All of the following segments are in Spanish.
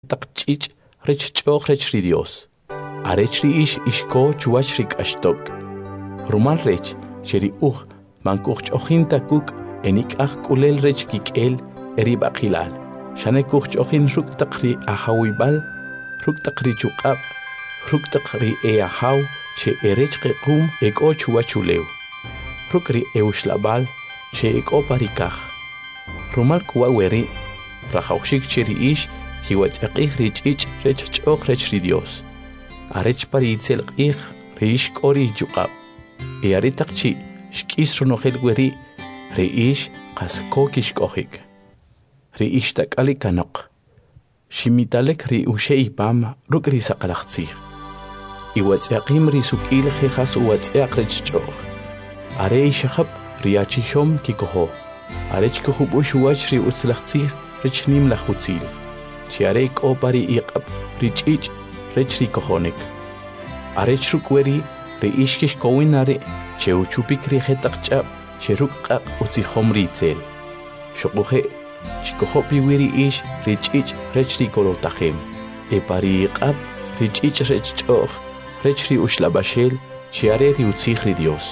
taqch'ich rech ch'oq rech ri Dios. Arech ri ishko chuach ri k'axtok. Rumal rech xeri mankuq ch'ojin takuk enik k'ulel rech kik'el eri baqilal. Shane kuq ch'ojin ruk taq ri ahawibal, ruk taq ri chuq'ab, ruk taq ri ahaw che erech qequm ek'o chuwachulew. Ruk ri euxlabal che ek'o parikaj. Rumal kuwa weri rajawxik cheri kiwatz'eqij ri ch'ich' rech ch'oq rech ri Dios. Arech paritzel q'ij ri k'o ri chuq'ab. Ari taq chi xk'is runojel weri ri qas ko kixk'ojik. Ri tak'ali kanoq. Ximitalek ri uxe'y pam ruk' ri saqalaqtzij. Iwatz'eqim ri suk'il jejas uwatz'eq rech ch'oq. Are ixajab ri achixom kikojo. Arech kujub'ux wach ri utzlaqtzij rech nim lajutzil. Chiare k'o pari iq'ab ri ch'ich' rech ri kojonik. Arech ruk' weri ri kixkowin are che uchupik ri jetaq ch'ab che ruk' q'aq utzijom ri tzel. Xoquje chikojopi wiri ri ch'ich' rech ri kolotajem. Pari iq'ab ri ch'ich' rech ch'oq rech ri uxlabaxel chiare ri utzij ri Dios.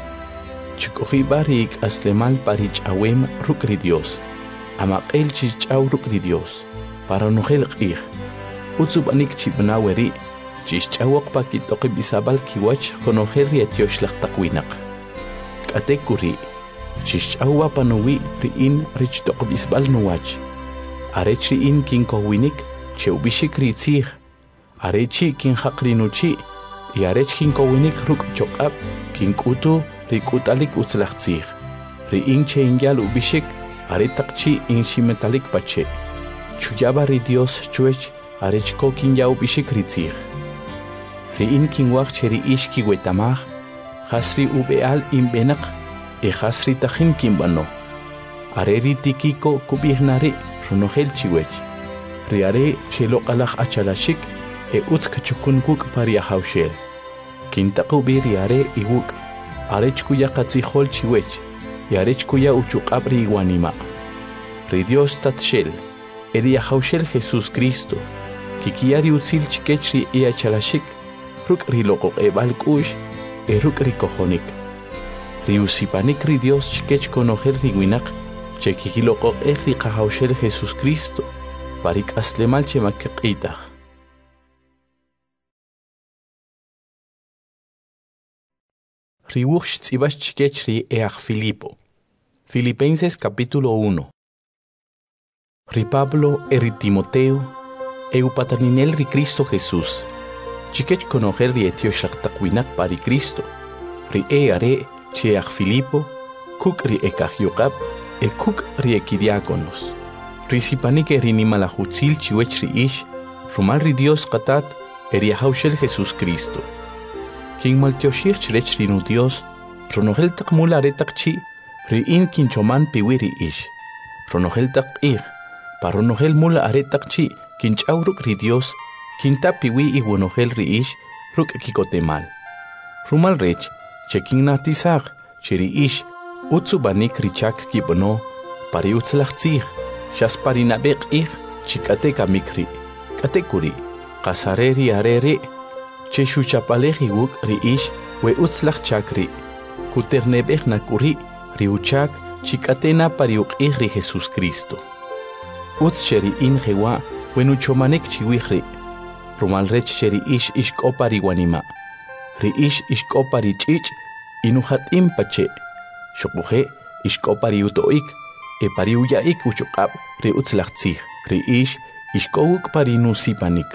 Chikojiba ri ik'aslemal pari ch'awem ruk' ri Dios. Amaq'el chi ch'aw ruk' ri Dios. Para nojel q'ij. Utzubanik chibna weri chixch'awoq pa kit'oqib isabal kiwach konojel ri etioxlaq taqwinaq. K'atek kuri chixch'awwa panuwi ri'in rich toqib isbal nuwach. Arech ri'in kinkowwinik cheubixik ri tzij. Arechi kinjaq ri nuchi y arech kinkowwinik ruk' choq'ab kink'utu ri k'ut'alik utzlaj tzij. Ri'in che inyal ubixik are taqchi inximetalik pache. Chuyaba ri Dios chuech arech ko kinyaw bixik ri tzij. Ri'in kinwaq che ri kiwetamaj jas ri ubeal inbenaq jas ri tajin kinbano. Are ri tikiko kubihnari runojel chiwech. Ri are che loqalaj achalashik utz kachukun kuk pari ahawshel. Kintaqu ri are iwuk arech kuya qatzijol chiwech y arech kuya uchuq'ab ri iwanima. Ri Dios tatshel eri ahawshel Jesús Cristo kikiyari utzil chikech ri achalashik ruk' ri loqoq'eb'al k'u'x ruk' ri kojonik. Ri usipanik ri Dios chikech konojel ri winaq che kikiloqoq'ej ri qahawshel Jesús Cristo pari k'aslemal che makiq'itaj. Ri wuq xtz'ibax chikech ri aj Filipo. Filipenses capítulo 1. Ri Pablo ri Timoteo upataninel ri Cristo Jesús. Chikech konojel ri etioxlaq taqwinaq pari Cristo. Ri are che aj Filipo kuk ri ekajyoqab kuk ri ekidiáconos. Ri sipanik ri nimalajutzil chiwech ri rumal ri Dios qatat ri ahawshel Jesús Cristo. Kin maltioxij chirech ri nu Dios ronojel taqmul are taqchi ri in kinchoman piwi ri ronojel taq'ij paronojel mula are taqchi kinch'aw ruk' ri Dios kinta piwi iwonojel ri ruk' kikotemal. Rumal rech che kinnahtisaj che ri utzubanik ri chak kib'no pari utzlaj tzij xas pari nab'ej q'ij chik'atek amikri k'atek kuri qasare ri are ri che xuchapalej iwuk ri we utzlaj chak ri kuterneb'ej nakuri ri uchak chik'atena pari uq'ij ri Jesús Cristo. Utz che ri in jewa wenuchomanek chiwij ri rumal rech che ri ixk'o pari wanima. Ri ixk'o pari ch'ich' inuhat'im pache. Xoquje ixk'o pari uto'ik pari uya'ik uchuq'ab ri utzlaj tzij. Ri ixk'o wuk pari nusipanik.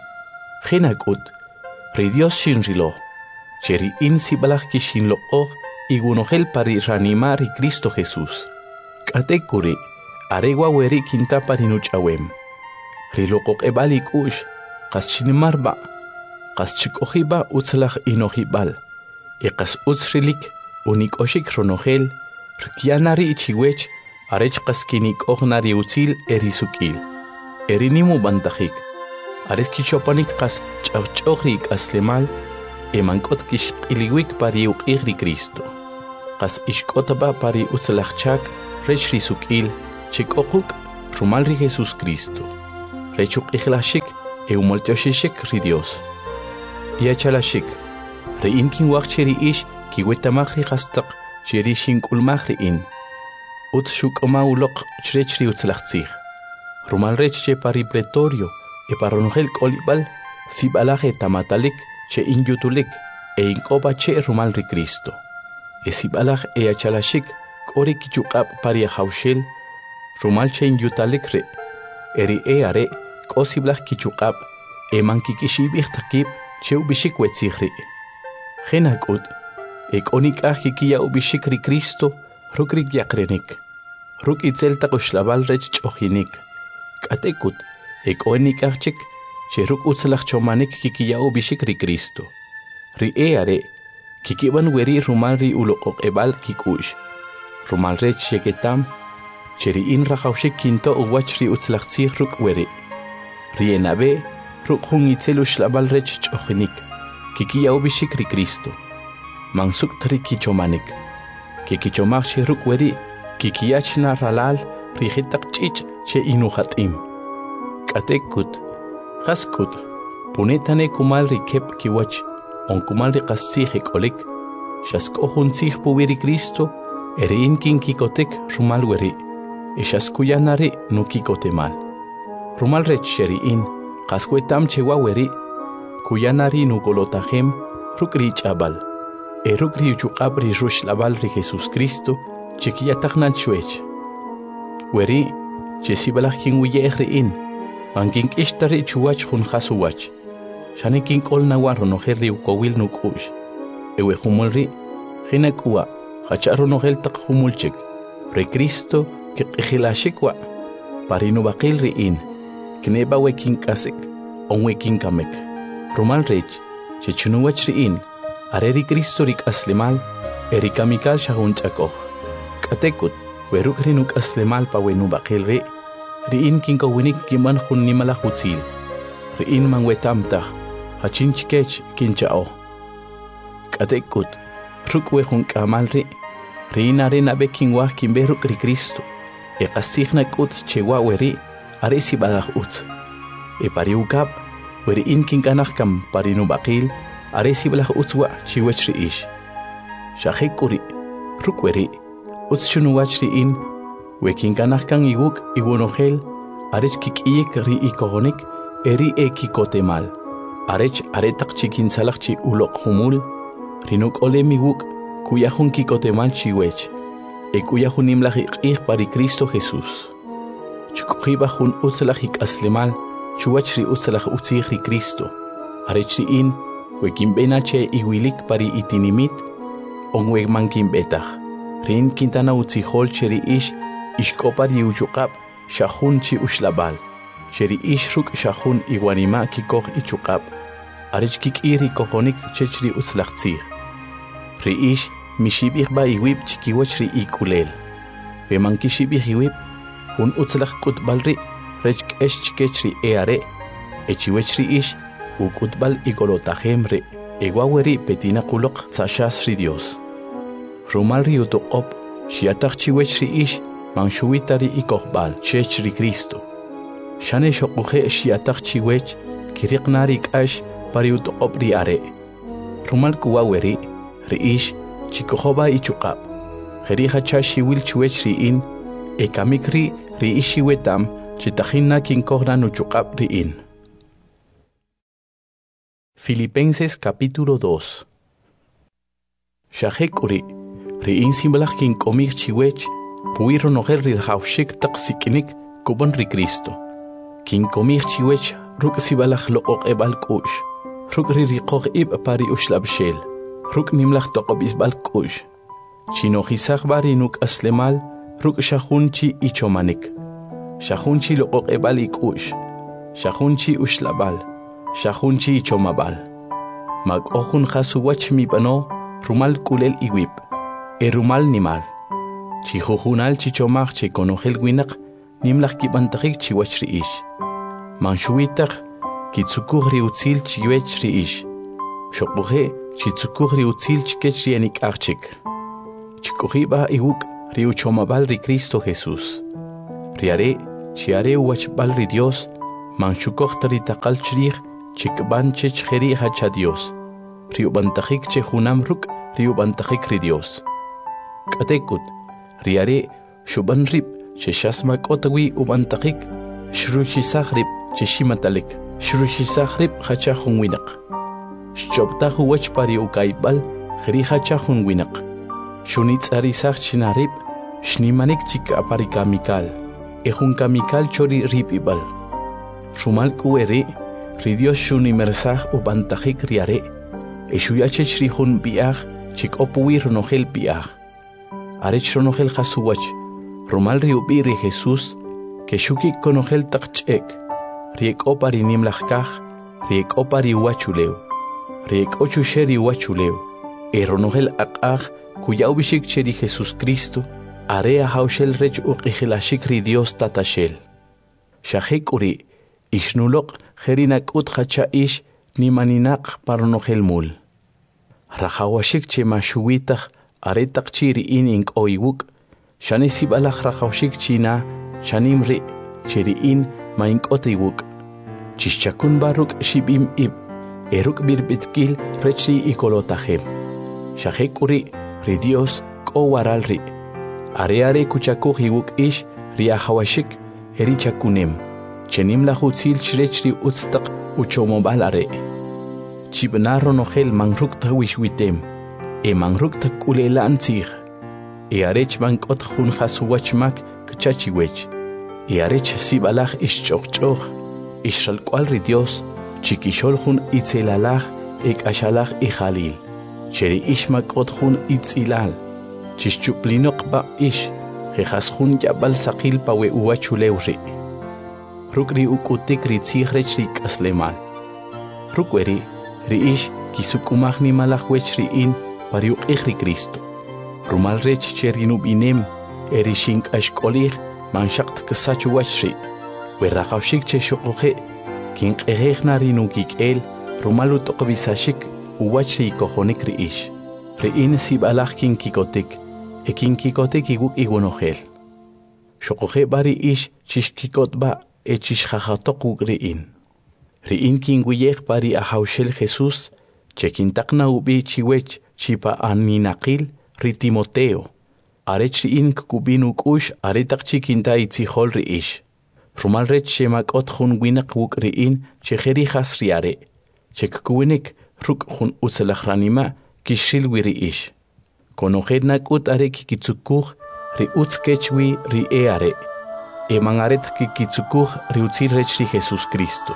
Jena k'ut ri Dios xinrilo che ri in sibalaj kixinloq'oj iwunojel pari ranima ri Cristo Jesús. K'atek kuri arewa weri kinta pari nuch'awem. Ri loqoq'eb'al ik'u'x qas chinimarba' qas chik'ojiba utzlaj inojib'al qas utz rilik unik'oxik ronojel rkiana ri chiwech arech qas kinik'ojna ri utzil eri suk'il eri nimub'antajik arech kixopanik qas ch'awch'oj ri ik'aslemal mank'ot kixq'iliwik pari uq'ij ri Cristo qas ixk'otba pari utzlaj chak rech ri suk'il chik'oquk rumal ri Jesús Cristo rechuk ikhlashik eumoltioshishik ri Dios. Iachalashik, rein kin wacheri ish ki wetamachri khastaq cheri shinkulmachri in. Ut shukoma ulok chrechri utzlachtzig. Rumal rechche pari pretorio e paronogel kolibal sibalaje tamatalik che inyutulik e inkopa che rumal ri Cristo. E sibalaj e achalashik kori kichukap pari haushel rumal che inyutalik re. Eri e are kosiblaj kichukap e mankikishibich takip che ubishik wetzigri. Genakut e konik ajikia ubishik ri Cristo rukrik yakrenik. Ruk itzel takoshlaval rech chojinik. Katekut e konik achik che ruk utzlach chomanik kikia ubishik ri Cristo. Ri e are kikiban weri rumal ri ulokok ebal kikush. Rumal rech sheketam cheri in rajaushik kinto uwach ri utzlach tzig ruk weri. Ri enabe ruk hun itzel ushlaval rech chojinik. Kikia ubishik ri Cristo. Mansuk tri kichomanik. Kikichomach che ruk weri kikiachna ralal rijitak chich che inuhatim. Katekut, haskut, punetane kumal rikep kiwach, on kumal rikasih ekolik, shasko hunsih puwiri Cristo, erein kin kikotek rumal weri, esaskuyanare no kikotemal. Rumal rech sheriin, kaskuetam chewa weri, kuyanari no golotahem, rukri chabal, erukri uchukabri rush labal ri Jesus Cristo, chiquilla tagnan chuech. Weri, chesibalach king wiyehri in, manking ishtari chuach hun hasuwach. Shane king kol nawarro no herri ukowil nuk ush. Ewe humulri, hinekua, hacharro no hel tak humulchik. Re Cristo, que ejilashikwa. Parino bakilri in, kneba we king kasik, on we king kamek. Rumal rech, chechunuwachri in, areri Cristo rik aslimal, erikamikal shahun chakoh. Katekut, weruk rinuk aslemal pa wenu bakil re, riin kinko winik kiman hun nimala hutzil, riin man wetamtah, hachin chikech kinchao. Katekut, ruk we hun kamal re, riin arena bekin wah kimberuk ri Cristo, e kasihna kut chewa weri, aresi badah ut. E pariukap, weriin kinkanah kam parinu bakil, aresi balah utwa chiwech ri ish. Shahekuri, ruk weri, Utschunuachri in, wekin kanahkan iguk igunohel, arech kikiyek ri ikogonik, eri ekikotemal, arech aretak chikin salakchi ulok humul, rinuk ole miguk, kuyahun kikotemal chiwech, kuyahun imlahik pari Cristo Jesús. Chukujibahun utzalahik aslemal, chuachri utzalach utzigri Cristo, arechri in, wekin benache iguilik pari itinimit, onweg mankin betach. Rin kintana utzihol cheri ish ishkopar yuchukap shahun chi ushlabal. Cheri ish ruk shahun iguanima kikoh ichukap. Arich kikiri kohonik chechri utzlachtzir. Ri ish mishibih ba iwib chikiwachri ikulel. Veman kishibih iwib hun utzlach kutbalri rech esh chikechri eare. Echiwechri ish ukutbal igolotahemre. Eguaweri petina kulok tzashasri Dios. Rumal riuto op, shiatach chiwechri ish, manshuitari ikohbal, chechri Cristo. Shane shokuhe shiatach chiwech, kiriknari kash, pariuto op riare. Rumal kuwaweri, ri ish, chikohoba ichukap. Jeriha chashi wil chiwechri in, ekamikri ri ishi wetam, chitahina kinkohra nuchukap ri in. Filipenses capítulo 2. Shahekuri. Riin simbalach kin komich chiwech, puiro noher rirhaushik taksikinik kubon ri Cristo. Kin komich chiwech, ruk sibalach look ebal kush, ruk ririkoh ib pari ushlabshel, ruk nimlach tokobis bal kush. Chino hisach bari nuk aslemal, ruk shahunchi ichomanik. Shahunchi look ebal ikush, shahunchi ushlabal, shahunchi ichomabal. Mag ohun hasuwach mi bano, rumal kulel iwip. Erumal nimal. Chihujunal chichomach che konogel winak, nimlach kibantakik chiwachri ish. Manshuitak, kitsukuhri utzil chiwechri ish. Shokuhe, chitsukuhri utzil chikechri enik archik. Chikuhiba iwuk riuchomabal ri Cristo Jesús. Riare, chiare uachbal ri Dios, manshukoj taritaqal chrij chikban chech jeri hacha Dios riubantajik che junam ruk riubantajik ri Dios katekut riare shuban rib che shasma kotawi ubantajik shruchisaj rib che shimatalik shruchisaj rib hacha junwinak shchopta huwach pari ukaibal jeri hacha junwinak shunitzarisaj chinarib shnimanik chika aparikamikal ejunkamikal chori ribibal Rumal kueri ri Dios shunimersaj ubantajik riare eshuyache shrihun biaj chik opuwi ronogel biaj arech ronogel jasuwach rumal riubi ri Jesús que shuki konogel taqchek riek opari nimlajkaj riek opari wachuleu riek ochusheri wachuleu ronogel aqaj kuya ubishik cheri Jesús Cristo area haushel rech uqijilashik ri Dios tatashel shahek uri Ishnulok jerinak uthacha ish ni maninak parnogel mul. Rajawashik che mashuwitach aretak chiri in oiwuk, shanesib alach rajawashik china shanimri chiri in maink otiwuk. Chischakun baruk shibim ib, eruk birbitkil rechi ikolotahel. Shahek uri ri Dios ko waralri. Are kuchaku hiwuk ish riahawashik erichakunem. Chenim la hutzil chrechri utstak uchomobal are. Chibnaro nogel mangruk ta wishwitem. Mangruk ta kulela antzig. Arech bankot hun hasuwachmak kchachiwech. Arech sibalach ischokchoch. Ishral kwal ri Dios. Chikishol hun itzelalach ashalach ijalil. Cheri ishmak ot hun itzilal. Chischuplinok ba ish. Jejas hun yabal sakil pawe uwachuleuri. Rukri ukutik ri tsigrech ri kaslemal. Rukweri ri ish kisukumach ni malachwech ri in pariuk ri Cristo. Rumal rech cherginub inem erishink ashkolir manshakt kasachuwach ri. Werrachawshik che shokoje kink na ri nukik el rumalu tokobisashik uwach ri kojonik ri ish. Ri in sibalach kinkikotik kinkikotik iguk igunohel. Shokoje bari ish chishkikot ba echish jajatok riin. Riin kinguyek pari ahaushel Jesús, chekintakna ubi chiwech chipa aninakil ri Timoteo. Arech riin kukubin ukush aretak chikinta itzihol riish. Rumal rech shemak ot hun winak wuk riin chejeri has riare. Chekkuwinik ruk hun utzelachranima kishil wiriish. Konojednak ut are kikitsukuj ri utskechwi ri eare. Mangaret kikitsukuj riutzil rech ri Jesús Cristo.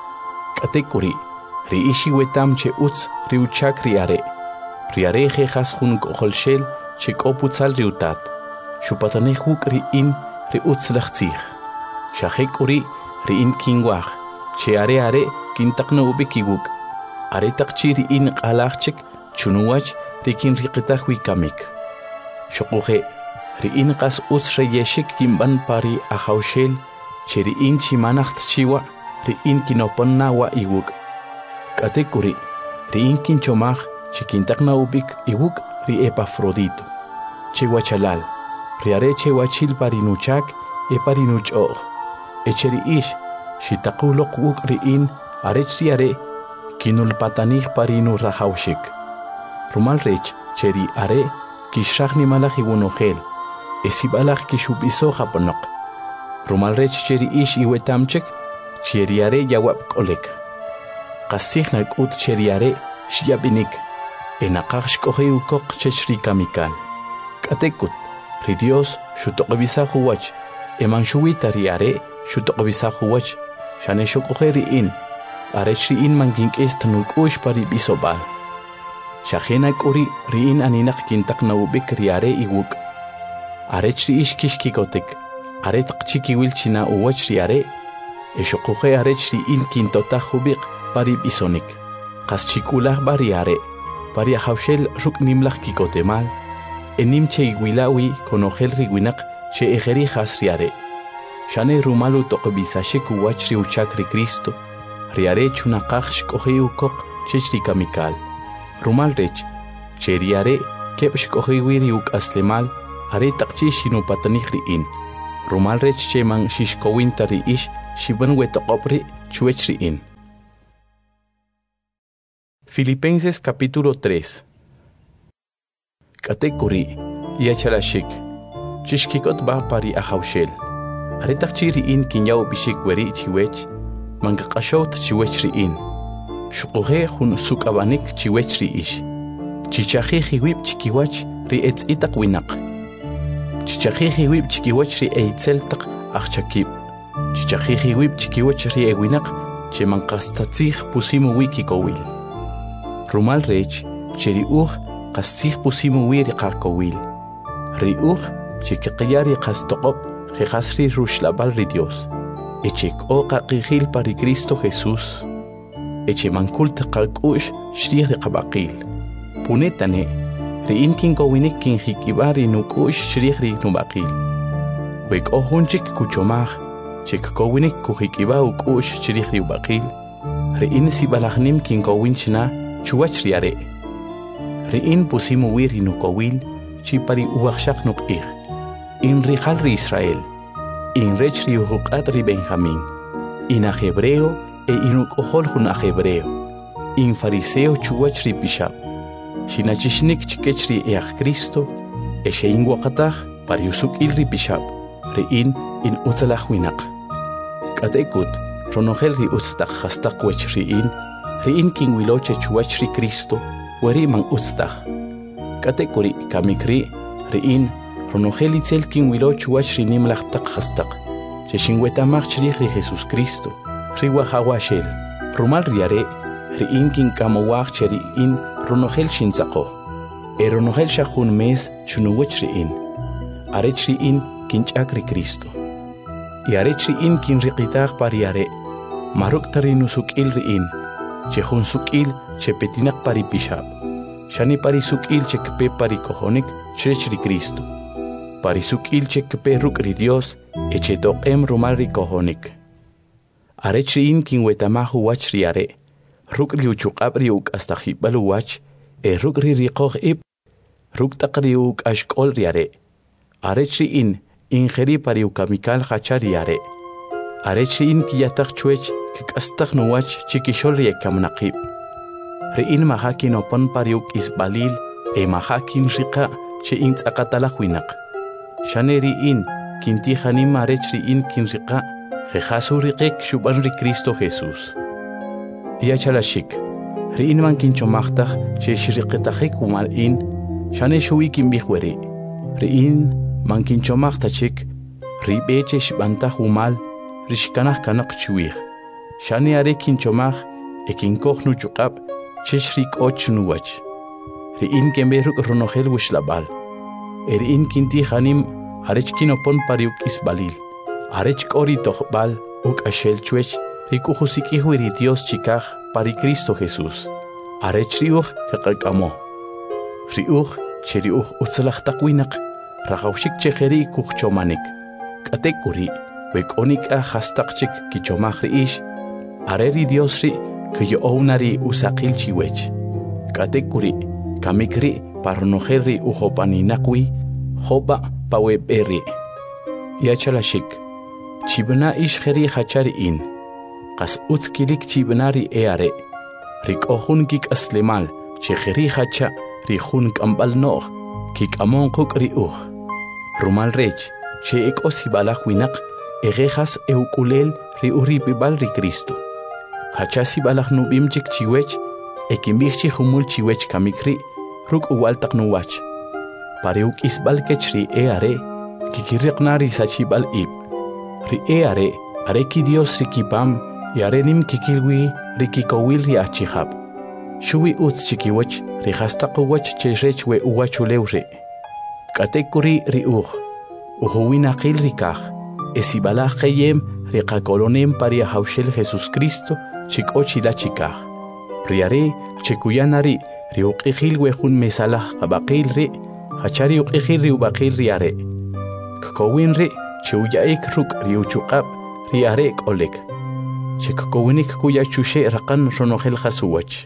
Katekuri, ri ishi wetam che utz riuchak riare. Riare jejas jun koholshel che koputzal riutat. Shupatanehuk ri in ri utzlachtzig. Shahekuri ri in kingwach. Che are kintakna ubikiwuk. Are takchi ri in alachchek chunuwach rikin riqitah wikamik. Shokuhe. Riin qas utz reyeshik kimban pari ahaushel, cheriin chimanacht chiwa, riin kinoponna wa iwuk. Katekuri, riin kinchomach, chikintakna ubik iwuk ri Epafrodito. Chewachalal, riare chewachil parinuchak, parinuchoch. Echeri ish, shitakulok wuk riin, arech riare, kinulpatanich parinu rahaushik. Rumal rech, cheri are, kishachni malach iwunohel. Esibalach kishubiso japonok. Rumal rech cheri ish iwetamchek, cheriare yawap kolek. Kasihnak ut cheriare shiabinik. Enakach shkohe ukok chechri kamikal. Katekut, ri Dios shutokobisa huwach. Shuwita riare shutokobisa huwach. Shane shokohe riin. Arech riin mangink estanuk ush pari bisobal. Shahenak uri riin aninak kintak na ubik riare iwuk. Arech ri ish kishkikotik, aretak chiki wilchina uwach riare, eshokuhe arech ri in kintota hubik pari bisonik. Kas chikulah bariare, pari ahaushel ruk nimlach kikotemal, enim che iguilawi konogel riwinak che ejeri has riare. Shane rumalu tokobisashik uwach ri uchak ri Cristo, riare chunakach shkohe ukok chechri kamikal. Rumal rech, che riare kep shkohe wiri uk aslemal, are takchi shinu patanih riin. Rumal rech che man shishkowinta ri ish shiban wetaqopri chuechriin. Filipenses capítulo 3. Katekuri yachalashik chishkikot ba pari ahawshel aretak chiriin kinyaw bishik weri chiwech mangaqashot chiwechriin shuqohe hun sukabanik chiwechriish chichahi hiwib chikiwach ri etzitak winaq chichahi hiwib chikiwach ri eitzeltak achchakib chichahi hiwib chikiwach ri ewinaq chemanqastatzij pusimu wikikowil rumal rech cheri qastzij pusimu wiri qakowil riuj chikiqyari qastoqop jejasri rushlabal ri Dios echek o qaqijil pari Cristo Jesús eche mankult qaq'ush shrij ri qabaqil punetane ri inkin kowinik kin hikibari nuk'ush shrij ri nubaqil wek o hunchik kuchomaj chek kowinik kuhikiba uk'ush shrij ri ubaqil ri in sibalajnim kin kowinchna chuwach ri are Riin pusimu wiri nukowil, chipari uwakshak nuk'ij. In rijal ri Israel, in rech ri uhukat ri Benjamín, in a hebreo e inuk'ojol jun a hebreo, in fariseo chuwach ri pishab, shinachishnik chikech ri eaj Cristo, e shein wakataj pari usuk'il ri pishab, riin in utzalaj winaq. Katekut, ronojel ri utztak hastak wech riin kin wiloche chuwach ri Cristo, weri man ustaj. Katekuri kamikri riin ronojeli tzelkin wilo chuwach rinim lachtak hastak. Cheshinwetamach chrij ri Jesus Cristo. Riwa hawashel. Rumal riare riin kin kamowach cheriin ronojel shinzako. E ronojel shahun mes chunuwach riin. Arech riin kinchak ri Cristo. Y arech riin kin riqitaj pariare. Maruk tarinusuk il riin. Chehun suk'il chepetinak pari pishab. Shani pari suk'il chekpe pari kohonik chrech ri Cristo. Pari suk'il chekpe ruk ri Dios eche toqem rumal ri kohonik. Arech riin kin wetamahu wach ri are. Ruk ri uchuqab ri uk hasta jibalu wach. E ruk ri riqoj ib. Ruk taq ri uk ashkol ri are. Arech riin ingeri pari ukamikal hachari are. Arech riin kiyatak chuech kikastak nuwach chikishol ri ekamnaqib. Riin mahakin opon pariuk isbalil e mahakin riqa che intzaqatalaj winaq. Shane riin kintijanim arech riin kin riqa jejasu riqek shuban ri Cristo Jesús. Yachalashik riin man kinchomajtaj che shriqetajek umalin shane shuwi kinbijweri. Riin man kinchomajtachik ribeche shbantaj umal rishkanaj kanaq chuwij. Shani are kinchomaj e kinkoj nuchuqab chishrik och nuwach. Riin kemberuk ronojel wishlabal. Riin kintijanim arech kinopon pariuk isbalil. Arech kori tohbal uk ashel chuech rikujusikij wiri Dios chikaj pari Cristo Jesús. Arech riuj kaqakamo. Riuj cheriuj utzalajtak winaq rajawshik chejeri kujchomanik. Katekuri wekonik a hastakchik kichomaj riish. Areri Dios ri kuyo ounari usaqil chiwech. Katekuri kamikri parnojeri ujopaninakwi joba paweberi. Yachalashik chibna ishgeri hachari in. Qas utskilik chibnari eare. Rik ohun kik aslemal chegeri hacha rihun kambal nog kik amon kuk ri Rumal rech che ek osibalaj winaq egejas eukulel ri uripibal ri Cristo. Hachasi balaj nubimchik chiwech, ekimbijchi humul chiwech kamikri, ruk uwaltak nuwach. Pareuk isbal kechri eare, kikiriqnari sachibal ib. Ri eare, areki Dios rikipam, yarenim kikilwi rikikowil ri achihab. Shuwi utz chikiwach, rihastaqwach cherech we uwachulewre. Katekuri ri uhuwinaqil rikaj, esibalaj keyem riqakolonem paria hawshel Jesus Cristo, chikochila chikaj. Riare chekuyanari riuqijil wejun mesalah qabaqil ri hachari uqijil ri ubaqil riare. Kakowin ri cheuyaik ruk riuchuqab riare kolek. Chekakowinik kuya chushe raqan ronojel jasuwach.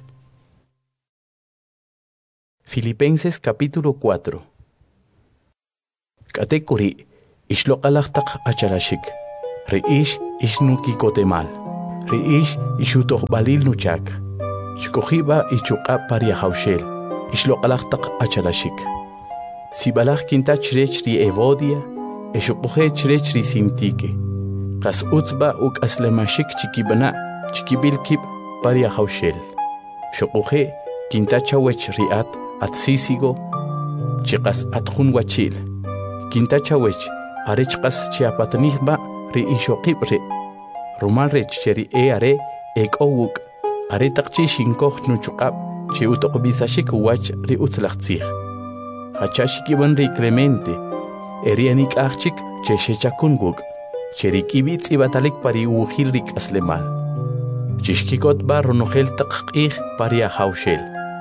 Filipenses capítulo 4. Katekuri ishloqalajtaq acharashik. Reish ishnuki kotemal. Reish ishutoh balil nuchak. Shkohiba ichuqa paria haushel. Ishloqalaqtaq achalashik. Sibalaq kinta chrech ri evodia. Eshuqohe chrech ri simtike. Qas utzba uk aslemashik chikibana chikibilkib paria haushel. Shuqohe kinta chawech riat atsisigo. Chiqas atjun wachil. Kinta chawech arechqas chiapatnihba ri ishoqib ri. Rumal rech cheri are ekowuk. Are taqchi shinkoh nuchuqab chi utoqbisashik wach ri utzlaqtzih. Hachashikiban ri Clemente. Erianik achik che shechakunguk. Cheri kibitz ibatalik pari uhil rik aslemal. Chishkikot ba ronohel taqqih paria haushel.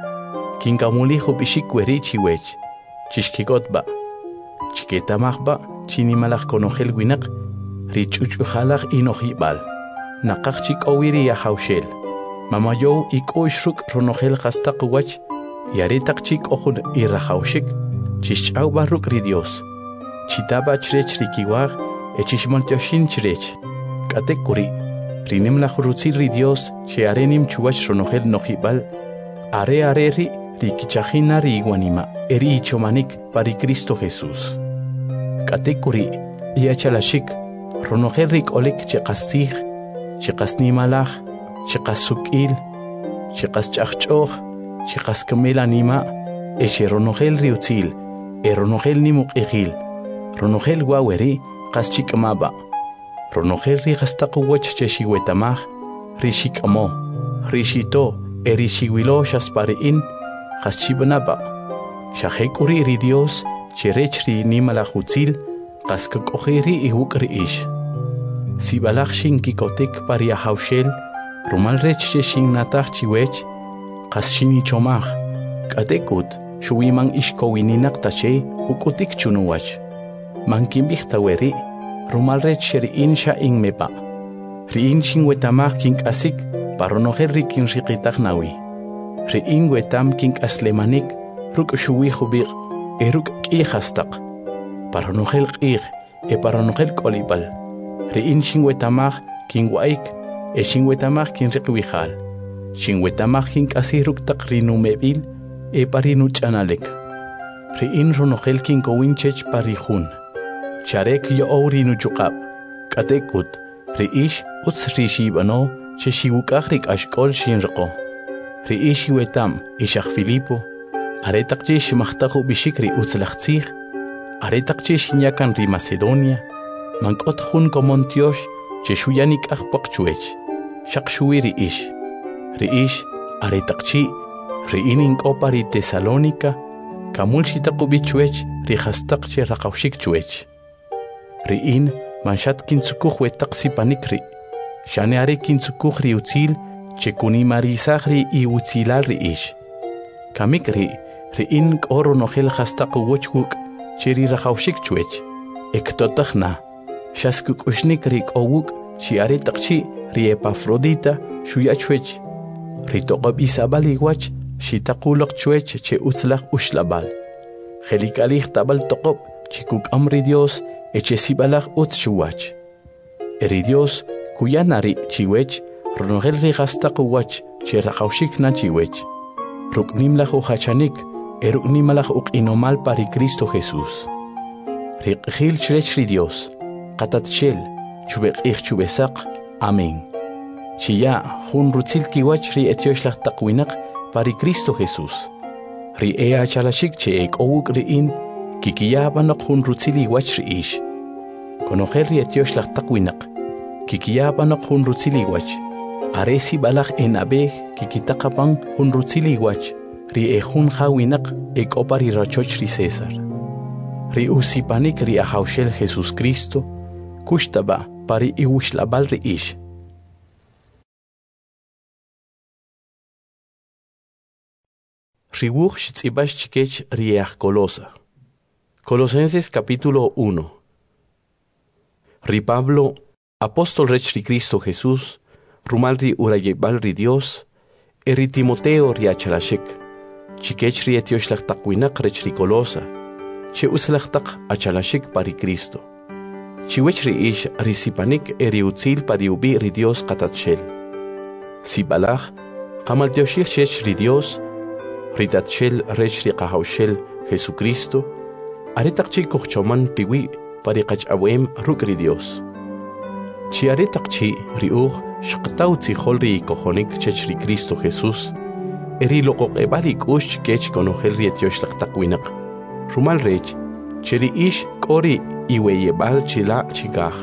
Kinkamulihu bishik werichi wech. Chishkikot ba. Chiketamahba chinimalak konohel winak. Richuchuhalak inohibal. Naqachik owiri ya haushel. Mamayow ikoishruk ronohel hastaq wach. Yaretaqchik ohun irahaushik. Chishchaw barruk ri Dios. Chitaba chrech rikiwag. Echishmaltioshin chrech. Katekuri. Rinem la jurutzi ri Dios. Che arenim chuach ronohel nohibal. Are ri rikichajina ri iguanima. Eri ichomanik pari Cristo Jesús. Katekuri. Iachalashik. Ronohel rik olik cheqastih. Cheqasnimalaj. Cheqasukil. Cheqaschachchoh. Cheqaskamel anima. Eche ronohel riutzil. Ronohel nimuk egil. Ronohel waweri. Qaschikamaba. Ronohel rigastaqwach cheshiwetamaj. Rishikamo. Rishito. Erishiwilo shaspariin. Qaschibanaba. Shahekuri ri Dios. Cherechri nimalajutzil. Qaskakojeri ihukri ish. Sibalaj shinkikotik paria haushel. Rumal rech shingnatach chiwech. Qaschini chomaj. Katekut. Shuwiman ishkowininak tache. Ukutik chunuwach. Mankimbih taweri. Rumal rech sheriin sha ingmepa. Riin shingwetamaj kink asik. Paronoher rikin rikitak nawi. Riin wetam kink aslemanik. Ruk shuwihubik. Eruk kihastaq. Paronohel qih. Paronohel kolibal. Riin shingwetamaj kinwaik. Shingwetamaj kin rikwihal. Shingwetamaj kink asiruk tak rinumebil. Parinu chanalek. Riin ronohel kinkowinchech parihun. Charek yo orinu chukab. Katekut. Riish utz rishibano. Cheshiwukahrik ashkol shinrqo. Riish wetam ishak Filipo. Aretaqche shimaqtahu bishikri utzlaqtzih. Aretaqche shinyakan ri Macedonia. Mankot jun komontiosh. Cheshuyanik ahpaqchuech. Shakshuwi riish. Riish aretaqchi. Riinin kopari Tesalónica. Kamul shitaqubichuech. Rihastaqche raqawshikchuech. Riin manshat kintsukuh wetaqsi panikri. Shaneare kintsukuh riutzil. Chekunimarizahri i utzilal riish. Kamikri. Riin koro nohel hastaq wochuk. Cheri raqawshikchuech. Ektotajna. Shaskuk ushnik rik owuk. Chiare taqchi ri Epafrodita. Shuyachuech. Ritoqab isabal iguach. Shitakulok chuech che utzlaq ushlabal. Jelikalih tabal toqob. Chikuk amri Dios. Eche sibalaq utz shuwach. Eri Dios. Kuyanari chiwech. Ronohel ri hastaq wach. Che raqawshik na chiwech. Ruknimlaj uhachanik. Eruknimalaj ukinomal pari Cristo Jesús. Riqhil chrech ri Dios. Qatatchel. Chubeqih chubesaq. Amén. Chiya jun rutzil kiwach ri etioshlag taqwinak pari Cristo Jesús. Ri chalashik che owuk riin. Kikiyabanok jun rutzil iwach ri ish. Konohel ri etioshlag taqwinak. Kikiyabanok jun rutzil iwach. Aresi balaj enabej kikitaqapan jun rutzil iwach. Ri jun hawinak opari rachoch ri César. Ri usipanik ri ahaushel Jesús Cristo. Kushtaba pari iwishlabal ri ish. Riwuch shitzibash chikech riach Colosa. Colosenses capítulo 1. Ri Pablo, apóstol rech ri Cristo Jesús, rumal ri urayebal ri Dios, eri Timoteo ri achalashik, chikech ri etioshlag taqwinak rech ri Colosa, che uslagtaq achalashik pari Cristo. chiwech ri ish risipanik eriutzil pariubi ri Dios qatatshel. Sibalach, qamal Dioshich chech ri Dios, ritatshel rech ri qahawshel Jesucristo, aretaqchi kuchchoman piwi pariqach awem ruk ri Dios. Chi aretaqchi riuch shqtaw tzihol ri kohonik chech ri Cristo Jesús, eri loqoqebalik ush kech konohel ri etiosh laqtaqwinak. Rumal rech, cheri ish kori iweyebal chila chigaj.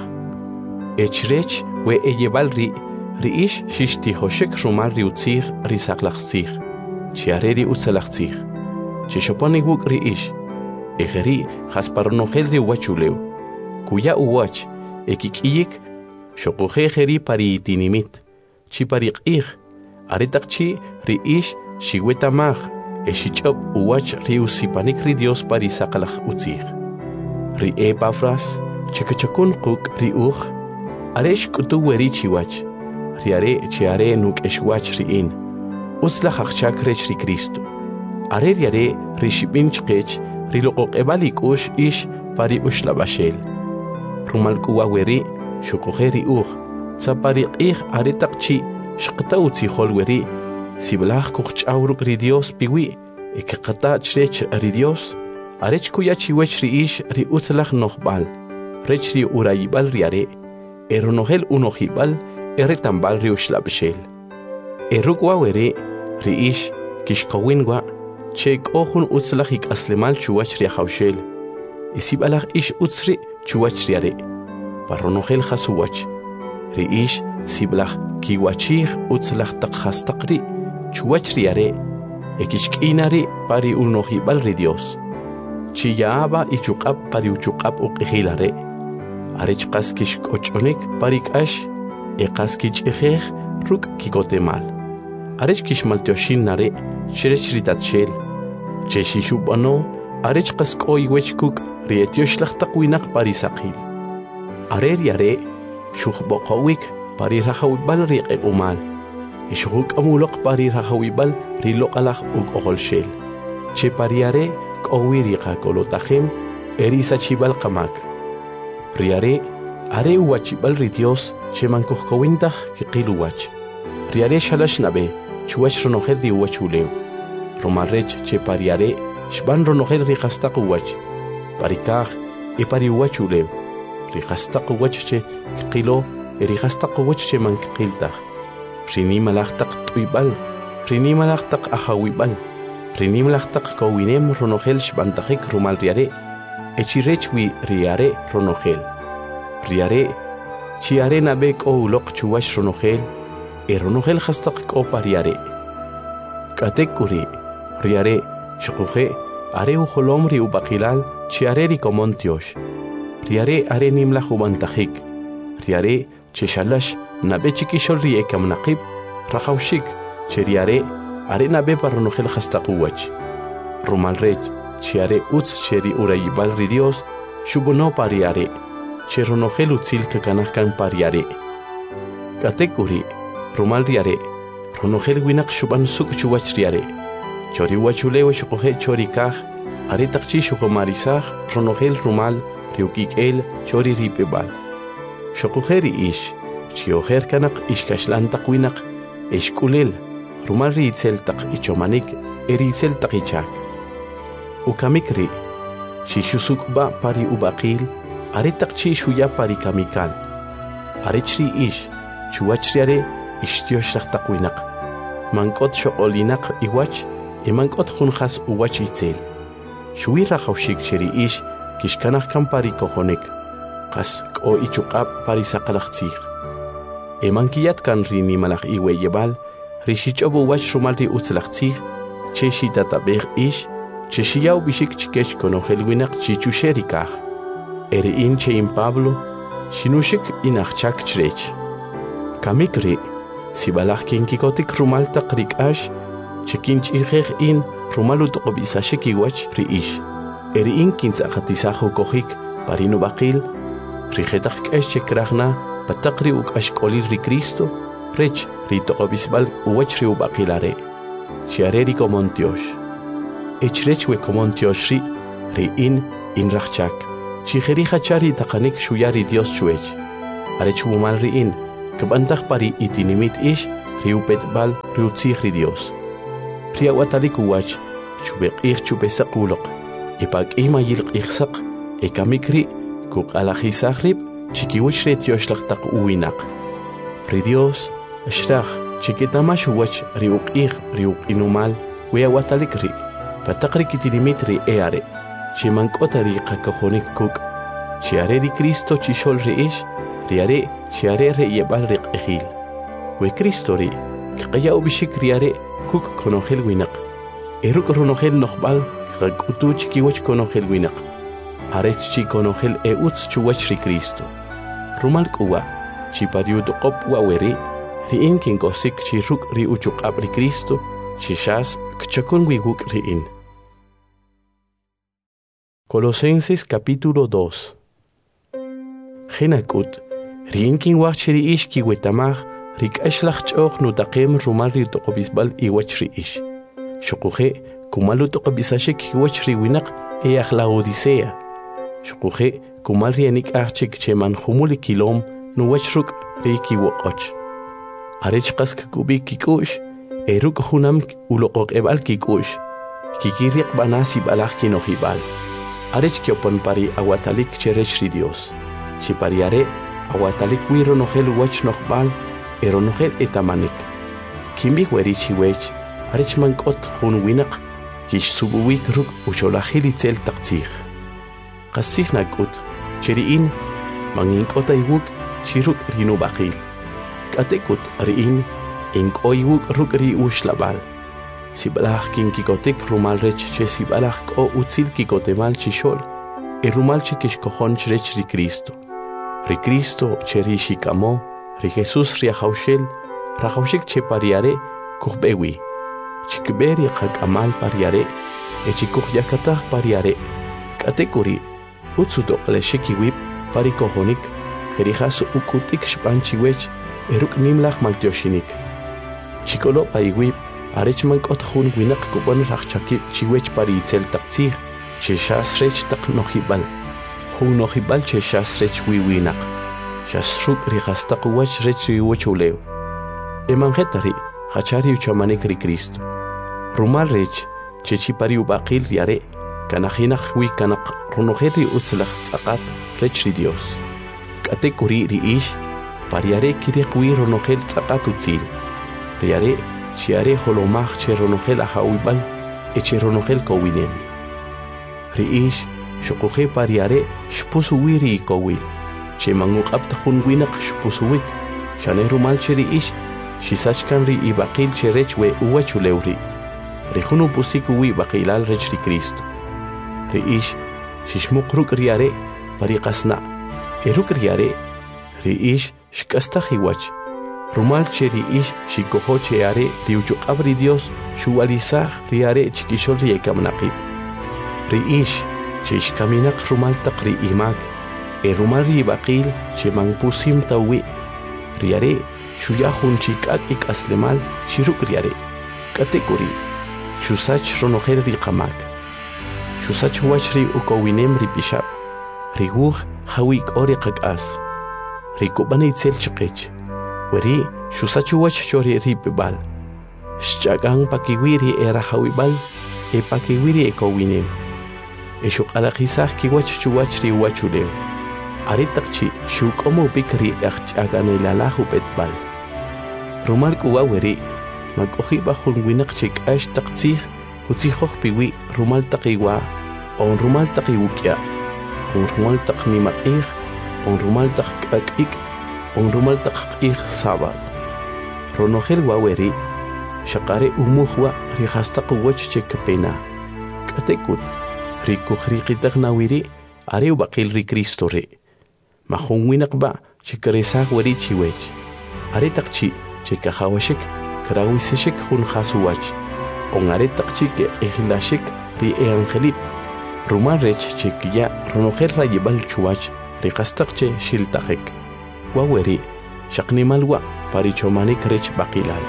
Echrech we eyebal ri ish shishtihoshek rumal ri utzig ri saklachzig. Chiare ri utzalachzig. Chishoponi wuk ri ish. Ejeri jasparonogel ri uwachuleu. Kuya uwach, ekikiyik, shokoje jeri pari itinimit. Chi pariqig, aretaqchi ri ish shiwetamaj. Eshichop uwach ri usipanik ri Dios pari sakalach utzig. Ri Epafras, chekachakun quk ri uch, aresh kutu weri chiwach. Riare chiare nuk eshwach ri in. Utzla hachchak rech ri Cristo. Are riare ri shibin chkech ri loqoq ebalik ush ish pari ushlabashel. Rumal kuwa weri shukoje ri uch. Tzapari qih aretaqchi shqta utzihol weri. Siblach kuchawruk ri Dios piwi, ekaqata chrech ri Dios, arech kuya chiwech ri ish ri utzlach nohbal, rech ri urayibal riare, eronohel unohibal, eretambal ri ushlabshel. Erukwa were ri ish kishkawinwa, chek ohun utzlach ik aslemal chuwach ri hawshel, isibalach ish utzri chuwach riare, paronohel hasuwach, ri ish siblach kiwachih utzlach takhastaqri, chuwach riare, ekishkinari pari unohibal ri Dios. Chiyaaba ichuqab pari uchuqab uqihilare. Arechqas kishkochonik pari kash, eqas kichihej ruk kikotemal. Arech kishmaltioshin nare, sherech ritatshel. Cheshishubano, arechqas koiwechkuk rietioshlechtaqwinak pari saqil. Are riare, shuqboqawik pari rahawibal riqequmal. Ishuk amulok pari rahawibal riloqalach uqoholshel. Che pariare kowiriqa kolotajim erisa chibal qamak. Riare are uwachibal ri Dios che mankuhkowintah kiqiluwach. Riare shalash nabe chuwach ronojel di uwachuleu. Romarrech che pariare shban ronojel riqastaq uwach. Parikaj e pari uwachuleu. Riqastaq uwach che kiqilo riqastaq uwach che mankqiltah. Rini malaqtaq tuibal, rini malaqtaq ahawibal, rini malaqtaq kowinem ronogel shbantajik rumal riare, echirechwi riare ronogel. Riare, chiare nabek o ulok chuwash ronogel, ronogel hastaq ko pariare. Katekuri, riare, shukuje, are uholom ri ubakilal, chiare ri komontiosh. Riare are nimla hubantajik. Riare, cheshalash, nabe chikishol ri ekam naqib, rahawshik, cheriare, are nabe paronogel hastaquwach. Rumal rech, chiare utz cheri urayibal ri Dios, shubuno pariare, cheronogel utzil kakanahkan pariare. Katekuri, rumal riare, ronogel winak shuban suk chuwach riare. Chori wachulewe shukohe chori kaj, are takchi shukomarisaj, ronogel rumal, riukik el, chori ripebal. Shokujeri ish, chioher kanak ishkashlantaq winak, ishkulil, rumal riitzeltaq ichomanik, eriitzeltaq ichak. Ukamikri, shishusukba pari ubaqil, aretaq chi shuya pari kamikal. Arechri ish, chuachriare, ishtioshrachtaq winak. Mankot shoolinak iwach, mankot junjas uwach itzel. Shui rahawshik cheri ish, kishkanaq kan pari kohonek. Qas o ichuqab pari saqalaqtzig. Emankiyat kan rini malaq iweyebal, rishichobu wach rumal ri utzlaqtzig, cheshi tatabeg ish, cheshiyaw bishik chikesh konogel winak chichusherikaj. Erein che in Pablo, shinushik inachchak chrech. Kamikri, sibalaq kinkikotik rumal taqrikash, chekinch ihej in rumalut obisashik iwach ri ish. Erein kintzaqatisajo kohik parino baqil, rijetaj k'ex chekrajna pataqri uk'axk'olir ri Cristo, rech ritoqobisbal uwach ri ubaqilare. Chiare ri komontiosh. Echrech we komontiosh ri in rajchak. chijeri hachari taqanik shuyari Dios chuech arech wumal riin kabantaq pari itinimit ish riupet bal riutzihri Dios ria watalik uwach chubeq ich chubesaq uloq ipak ima yilq ikhsaq ekamikri kuk alajisahrib chikiwich retioshlag taq uwinaq ri Dios ashraq chikitamash uwach riuq ich riuq inumal wea watalik ri pataqri kitinimit ri eare chimankota ri qakajonik kuk chiare ri Cristo chishol ri ish riare chiare re yebal ri qihil we Cristo ri qaya ubishik riare kuk konogel winaq eruk ronogel noqbal qakutu chikiwach konogel winaq arech chi konogel uts chuwach ri Cristo rumal kuwa chi pariud qop wa weri ri inkin kosik chi ruk ri uchuq ab ri Cristo chi shas kchakun wiguk ri in. Colosenses capítulo 2. Genakut rinkin wachri ish ki wetamag rik ashlach chokh no taqem rumal ri toqobisbal I wachri ish shuquje kumalu toqobisashik wachri winaq e akhla odisea shuquje kumal ri anik achik cheman khumul kilom no wachruk ri ki woqoch arech qask kubik kikush eruk hunam uloqoq ebal kikush kikiriq banasi balach kinohibal arech kyopon pari awatalik cherech ri Dios chipariare awatalik wiro nogel wach nogbal eronogel etamanik kimbi weri chiwech arech mankot hun winaq kish subuwik ruk ucholahili tsel taqtih qasih nakut cheriin manginkota iwuk chiruk rinu baqil katekut riin inkoiwuk ruk ri ushlabal sibalah kinkikotek rumal rech che sibalah ko utsil kikotemal chishol rumal chikish kojon chrech ri Cristo ri Cristo cheri shikamo ri Jesus ri haushel rahaushik che pariare kuhbewi chikberi qakamal pariare chikuh yakatah pariare katekuri utsuto qleshikiwib parikohonik gerihas ukutik shpanchiwech eruk nimlach maltioshinik chikolo paiwib arech mankot hun winaq kubon rachchaki chiwech pari itzel taqtzih cheshas rech taq nohibal hun nohibal cheshas rech wiwinaq shasruk rihastaq wach rech riwochulew emangetari hachari uchamanik ri Cristo rumal rech chechipari ubaqil riare kanajinaq wi kanaq runojeri utzlach tzaqat rech ri Dios katekuri ri ish pariare kiriq wi runojel tzaqat utzil riare chiare holomach che ronogel ahawibal che ronogel kowinem riish shuquje pariare shpusuwiri kowil che manguqabta hunwinaq shpusuwik shaneru mal che riish shisachkan ri ibaqil che rech we uwachulewri rihunu pusiku wi baqilal rech ri Cristo riish shishmuqruk riare pariqasna eruk riare riish shkastahiwach rumal cheri ish shikoho cheare riuchu abri Dios shuwalisah riare chikishol riekamnaqib riish chish kaminak rumal taqri imak rumal ribaqil chemangpusim tawi riare shuyahun chikak ikaslemal chiruk riare katekuri shusach ronogel riqamak shusach wachri ukowinem ripishab riguh hawik oriqakas rikubani itzel chiqich weri shusachuwach chori ripibal shchagang pakiwiri era hawibal pakiwiri ekowinem shuqalaqisaj kiwach chuwach riwachulew aritaqchi shukomo bikri aqch'aganelalahu petbal rumal kuwa weri makohiba hunwinaq chikash taqtzih kutzihoj piwi rumal taqiwa on rumal taqiwukya on rumal taqnimaqih on rumal taqk'ak'ik on rumal taqqih sabal ronogel waweri shaqare umuhwa rihastaq wach chekpena katekut rikukhriqitaqnawiri are baqil ri Cristo re mahunwinaqba chekresaq weri chiwech are taqchi chekahawashik krawisishik hun khasuwach on are taqchi ke ihlashik ri angelip rumal rech chekiya ronogel rayibal chuwach riqastaqche shiltaqek waweri shaqnimalwa parichomanik rech baqilal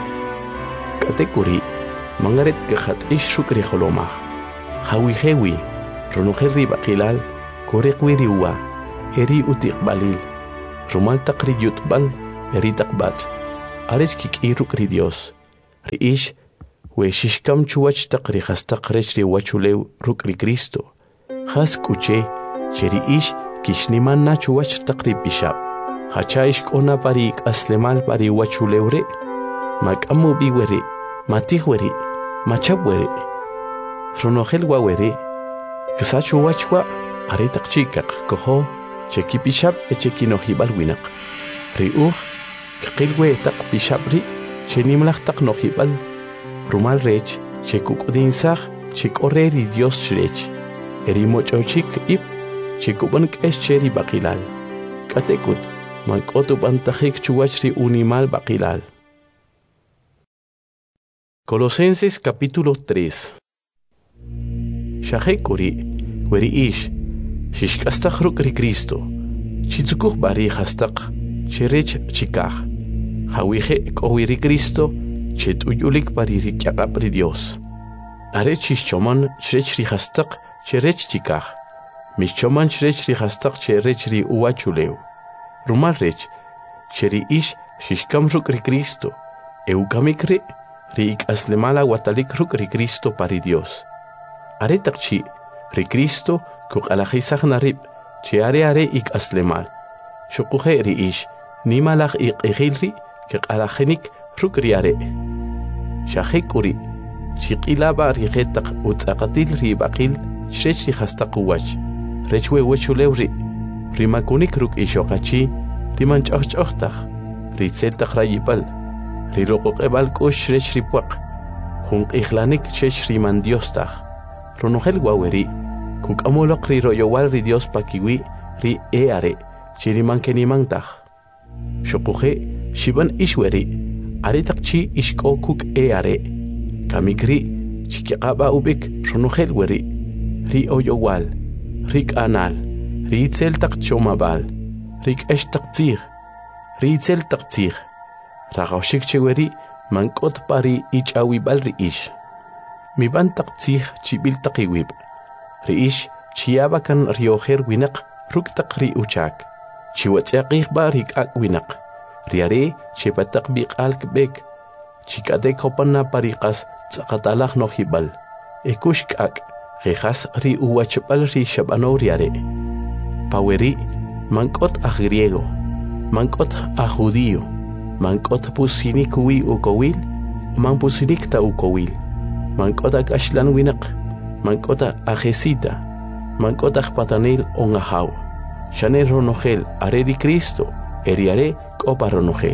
katekuri mangaret ke khat ish shukri kholomah hawi hewi ronogel ri baqilal Korekwiriwa, eri utiqbalil. Rumal taqri yutbal, eri taqbat. Arech kikiruk ri Dios. Riish, we shishkam chuwach taqri hastaq rech ri wachulew ruk ri Cristo. Has kuche, cheri ish kishniman na chuwach taqri bishab. Hacha ishkona parik aslemal pari wachulewre. Makamu biwere, matihwere, machabwere. Ronogel wawere. Kisachu wachwa, aretaq chikaq koho, cheki bishab echeki nohibal winak. Riuh, kaqilwe taq bishabri, chenimlaq taq nohibal. Rumal rech, chekukudinzaq, chekoreri Dios shrech. Eri mochochik ip, chekubank escheri bakilal. Katekut, mankotu bantajik chuwachri unimal bakilal. Colosenses capítulo 3. Shahekuri, weri ish, shishkastaq ruk ri Cristo. Chitzukuj bari hastaq, cherech chikaj. Hawije kowiri Cristo, chetuyulik bari rikyaqap ri Dios. Are chishchoman cherech ri hastaq, cherech chikaj. Mishchoman cherech ri hastaq, cherech ri uwachulew. Rumal rech, cheri ish, shishkam ruk ri Cristo. Eukamikre, ri ik aslemala watalik ruk ri Cristo pari Dios. Are takchi, ri Cristo, kuk alajisach narib, che are ik aslemal. Shukuje ri ish, nimalach ik egilri, kuk alajenik ruk ri are. Shahekuri, chikilaba ri getak utzakatil ri bakil, shrech ri hastaq uwach. Rechwe wechulewri, ri makunik ruk ishokachi, ri manchochtach, ri tseltak rayipal. Ri loqoqebal kush shrech ri puaq. Junk ihlanik chech ri man Diostach. Ronogel waweri, kuk amolok ri royowal ri Dios pakiwi, ri are, chiri mankenimantach. Shokuje, shiban ishweri, aretak chi ishko kuk are. Kamikri, chikiqaba ubik, ronogel weri, ri oyowal, rik anal, ri tseltak chomabal, rik eshtak tzig, ri tseltak tzig. Ragaushik cheweri, mankot pari ich awibal riish. Mi bantak tzig chibil takiwib. Riish, chiabakan rioher winak, ruktak ri uchak. Chiwatsiakih ba rikak winak. Riare, chepatak bik alkbek. Chikade kopana parikas tsakatalak no hibal. Ekush kak, rejas ri uwachapal ri shabano riare. Paweri, mankot a griego, mankot a judío. Mankot pusinik wi ukowil, man pusinik ta ukowil. Mankot ak ashlan winak, mankot ajesita, mankot patanil ongahaw. Shane ronogel are di Cristo, eriare kopa ronogel.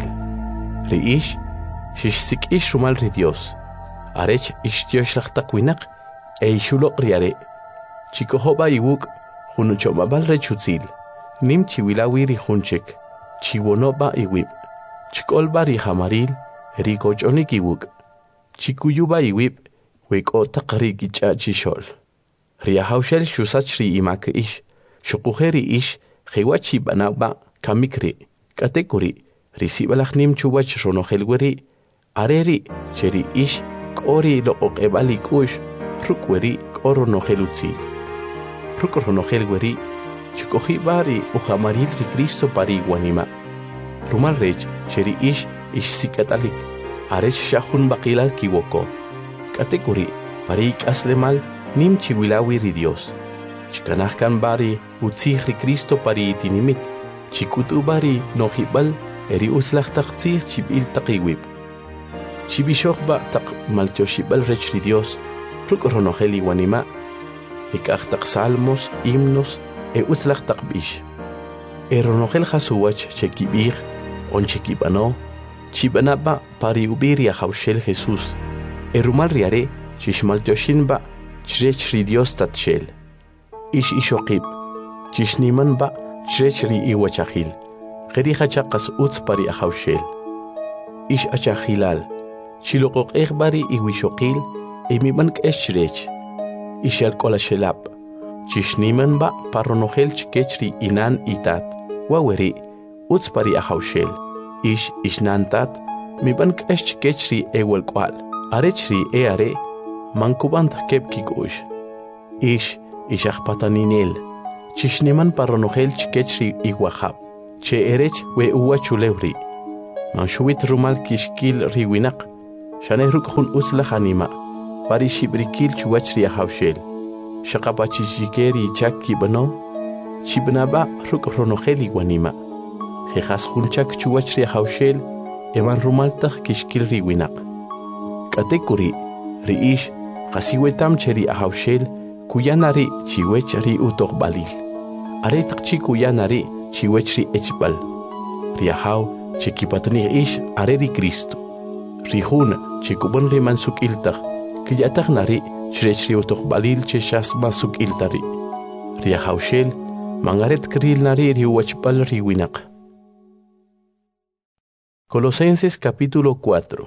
Riish, shishsik ish rumal ri Dios. Arech ishtioshachtak winak, ishulok riare. Chikohoba iwuk, hunuchomabal rechutzil. Nim chiwilawi ri hunchek, chiwonoba iwib. Chikolba ri hamaril, riko chonikiwuk. Chikuyuba iwib, weko takri gicha chishol. Riahaushel shusach ri imak ish, shukujeri ish, hewachi banaba, kamikri, katekuri, risibalach nim chubach ronohelweri, areri, cheri ish, kori lo okebali kush, rukweri, koro nohelutzi. Rukronohelweri, chikohibari uhamaril ri Cristo pari guanima. Rumal rech, cheri ish sikatalik, arech shahun bakilal kiwoko. Katekuri, parik aslemal, nim chiwilawi ri Dios. Chikanahkan bari, utzih ri Cristo pari itinimit. Chikutu bari, nohibal, eri uslach taktzih chibil takiwib. Chibishok ba tak maltioshibal rech ri Dios, rukronogeli wanima. Ikach tak salmos, himnos, uslach takbish. Eronogel hasuwach chekibir, on chekibano, chibanaba pari ubiria haushel Jesús. Erumal riare, chishmaltioshinba, chrech ri Dios tatshel. Ish ishokib, chishniman ba, chrech ri iwachahil. Geriha chakas utz pari ahaushel. Ish achahilal, chilokok bari iwishokil, emimank eschrech. Ish alkolashelap, chishniman ba paronogel chkechri inan itat. Waweri, utz pari ahaushel. Ish ishnantat, mi bank eschkechri ewel kwal. Arechri are, mankubant kep kikush. Ish ishach pataninel. Chishneman paronogel chikechri iguahab. Che erech we uwa chulewri. Manshuit rumal kishkil riwinak. Shaneruk hun uslach anima. Pari shibrikil chuachri ahawshel. Shakapachishikeri chaki bano. Chibnaba ruk ronogel iguanima. Jejas hunchak chuachri ahawshel. Evan rumaltach kishkil riwinak. Katekuri riish qasiwetam cheri ahawshel kuyanari chiwech ri utok balil. Aretak chi kuyanari chiwech ri echbal. Riahaw chikipatni ish areri Cristo. Rihun chikubon ri mansuk iltach kiyatak nari chrech ri utok balil cheshas masuk iltari. Riahawshel mangaret kril nari ri wachbal ri winak. Colosenses capítulo 4.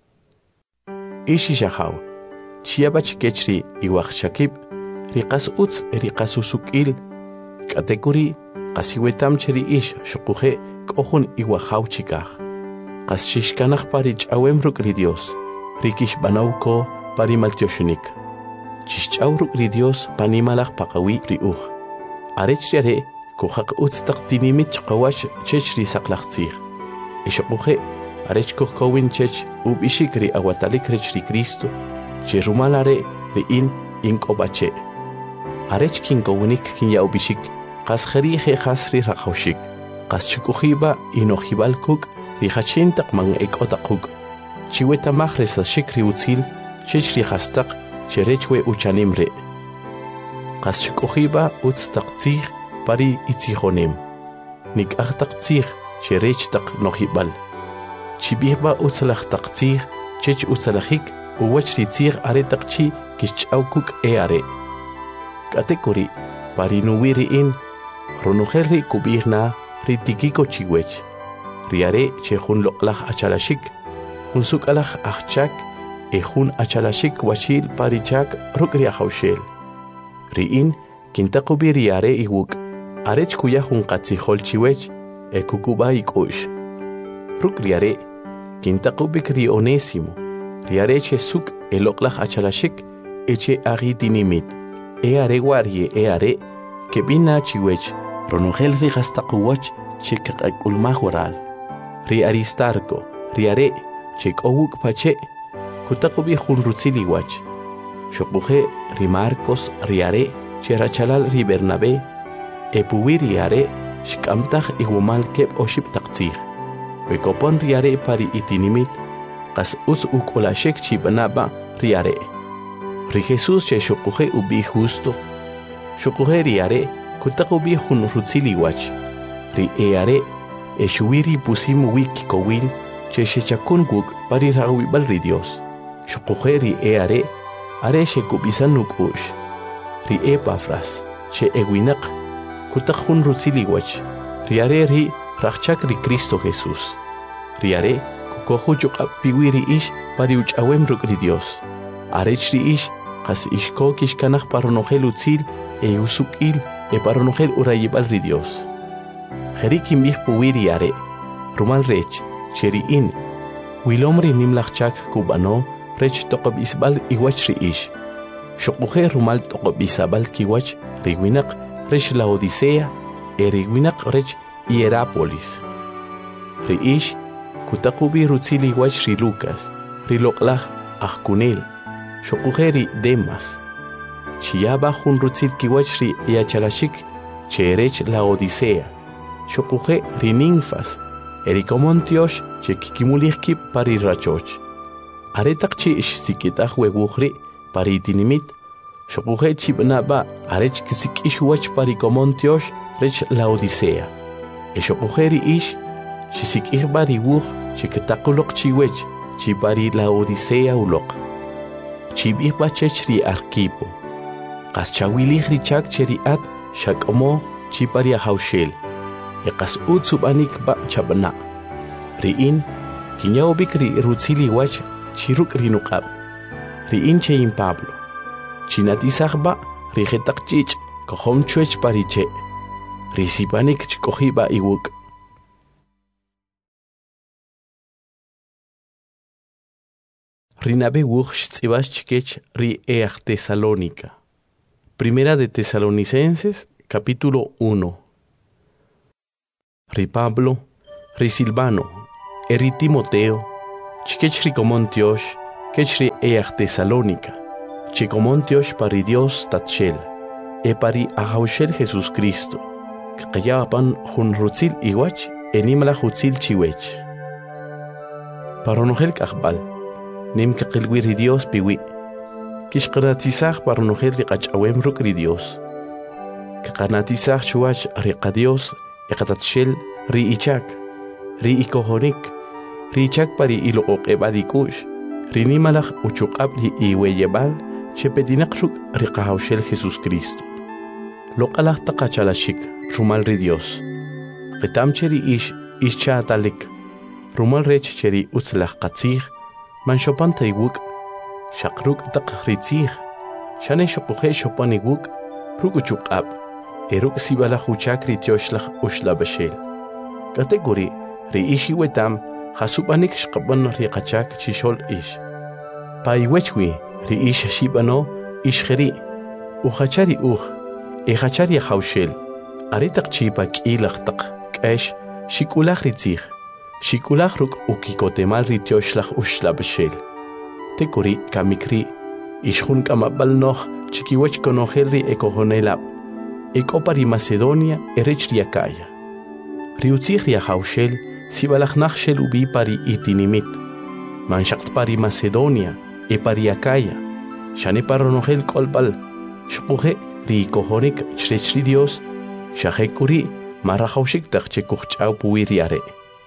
Ishi shahaw chiabach kechri iwach shakib riqas uts riqas usukil katekuri qasiwetam cheri ish shuquje kohun iwahaw chikaj qas shishkanaj pari ch'awem ruk'ri Dios rikish banawko pari maltyoshunik chishch'aw ruk'ri Dios panimalaj paqawi riuj arech riare kujaq utz taq tinimit chqawash chechri saqlaj tzij Ishokuje, arech kowin chech ubishikri aguatalik rechri Cristo, che rumalare de in kobache. Arech kin kowinik kin ya ubishik, kas jerije hasri rakaushik, kas chukujiba inojibal kuk, rihachintak man ekotakuk. Chiweta mahres a shikri utzil, chechri hastak, cherechwe uchanimre. Kas chukujiba utztak tzig pari itzihonem. Nik achtak tzig, cherech tak nohibal. Chibihba utzalach tak tzig, chech utzalachik, uwachri tzig are tak chi kichaukuk are. Katekuri, parinuwiri in, ronujerri kubihna, ritikiko chiwech. Riare che hun loklach achalashik, hun sukalach achchak, hun achalashik washil parichak rukri ahawshel. Riin, kintakubi riare iwuk, arech kuya hun katzihol chiwech, kukuba ikush. Ruk riare, kintaqubik ri onésimo, riare che suk eloklach achalashik, eche agitinimit, are guarie are, que bina chiwech, ronogel rigastakuwach, che kakulmahural. Ri aristarco, riare, che kowuk pache, kutakubi hunrutziliwach. Shokuje ri Marcos riare, che rachalal ri Bernabé, epuwiriare, shkamtach igumal kep oship taktzig. Wekopon riare pari itinimit, kas uz ukolashek chibanaba riare. Ri Jesus che shokuje ubi justo. Shokuje riare, kutakubi hun rutziliwach. Ri eare, eshuiri pusimu wiki kowil, che shechakun guk pari rawibal ri Dios. Shokuje ri eare, are shekubisanuk ush. Ri Epafras, che ewinak, kutak hun rutziliwach, riare ri rachchak ri Cristo Jesús. Riare kukohu chukap piwiri ish pari uchawem rukri Dios. Arech ri ish kas ishko kishkanach paronogel utzil usukil paronogel urayibal ri Dios. Jerikim bih puwiri are, rumal rech, cheri in, wilomri nimlachchak kubano, rech toqab isbal iwach ri ish. Shokuje rumal toqab isabal kiwach riwinak rech la Odisea, riwinak rech Hierápolis. Ri ish, kutakubi rutzili wach ri Lucas, ri loklach achkunel, shokuje ri Demas. Chiaba hun rutzil kiwach ri yachalashik, cherech la Odisea, shokuje ri Ninfas, erikomontiosh che kikimulihkip pari rachoch. Aretak chi ish sikitach weguchri pari itinimit, shokuje chibnaba arech kisik ish wach pari komontiosh rech la Odisea. Eshokujeri ish, chisik ihbari wuch, chiketakulok chiwech, chipari la Odisea ulok. Chibihba chechri arkipo. Kas chawilih richak cheriat, shakomo, chipari ahawshel. Ekas utsubanik ba chabana. Riin, kinyaobik ri rutzili wach, chiruk rinukab. Riin chein Pablo. Chinatisahba, rijetak chich, kohom chuech pariche. Risipanik chkohiba iwuk. Rinabe wuk shtzibas chkech ri each Tesalónica. Primera de Tesalonicenses, Capítulo 1. Ri Pablo, ri Silvano, ri Timoteo, chiquechri comontiosh, quechri each Tesalónica, chicomontiosh pari Dios tatchel, pari ahaushel Jesús Cristo, kayapan hun rutzil iwach, enimala hutzil chiwech. Paronogel kahbal, nim kakilwiri Dios piwi, kishqanatisach paronogel riqachawem rukri Dios. Kakanatisach chuach riqa Dios, ekatatshel ri ichak, ri ikohonik, ri ichak pari ilo oqebadikush, ri nimalach uchuqab ri iweyebal, chepetinakruk riqahaushel Jesús Cristo. Loqalach taqachalashik, rumal ri Dios. Qitamcheri ish chaatalik, rumal rech cheri utzlach qatzih, man shopan taywuk, shakruk taq ritzih, shane shokuhe shopan iwuk, ruk uchuqab, eruk sibalach uchak ritioslach ushla bashel. Kategori ri ishi wetam, hasubanik shqaban riqachak chishol ish. Paiwechwi ri ish shibano ishkheri, uchachari echachari haushel, aritak chipa kilach taq, kash, shikulach ritzih, shikulach ruk ukikotemal ritioslach ushla bashel. Tekuri kamikri, ishun kamabal noch, chikiwech konohel ri ekohonelab, ekopari Macedonia erechri Acaya. Riutzih ri haushel, sibalach nachshel ubi pari itinimit, manshakt pari Macedonia, pari Acaya, shane paronohel kolbal, shpuhe ri kohonik chrechri Dios, shahekuri marahaushik tachchekuchau puiri are.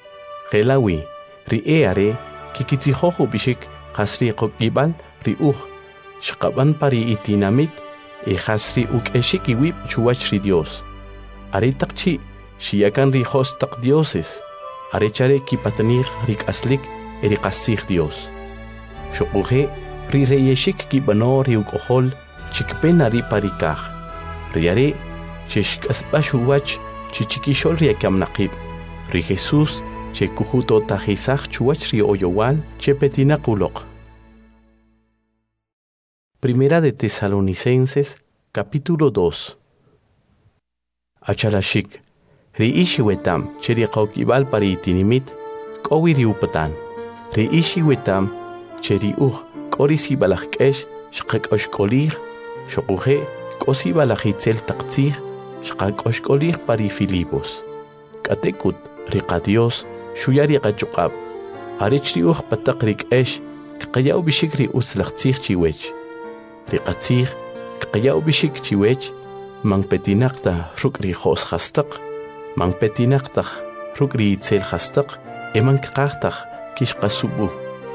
Gelawi, ri are, kikitihohu bishik, hasri kokibal, ri shkaban pari itinamit, hasri eshik iwip chuachri Dios. Are takchi, shiakan ri hostak dioses, are chare kipatanir rik aslik, erikasik Dios. Shokuhe, ri reyeshik kibano ri ukohol, chikpena ri parikah. Riare, chishkasbashuwach, chichikishol ri akamnaqib. Ri Jesús, chekuhuto tajisach chuach ri oyowal, chepetinakulok. Primera de Tesalonicenses, capítulo 2. Achalashik, ri ishi wetam, cheri qaukibal pari itinimit, kowi ri upatan. Ri ishi wetam, cheri korisi balachkesh, shqak oshkolir, shokuhe, kosi balachitzel taqtzih, shqak oshkolir pari Filipos. Katekut, riqa Dios, shuyari qachukab. Arich ri pataqrik esh, kqayaw bishikri utzlaqtzih chiwech. Riqatzih, kqayaw bishik chiwech, mang petinaqta rukri khos khastaq, mang petinaqta rukri itzel khastaq, mang kqaqtaq kishqasubu.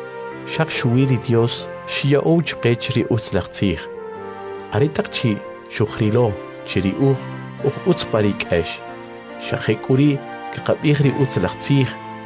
Shaq shuwiri Dios, shia ouch qechri utzlaqtzih. Aritaqchi shukhrilo, chiri utzparik esh. Shaqekuri, kqabihri utzlaqtzih,